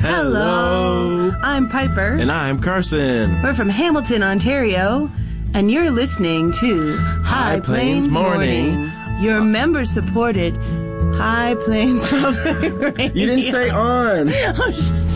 Hello. I'm Piper. And I'm Carson. We're from Hamilton, Ontario, and you're listening to High Plains Morning, your member-supported High Plains Public Radio. You didn't say on. Oh,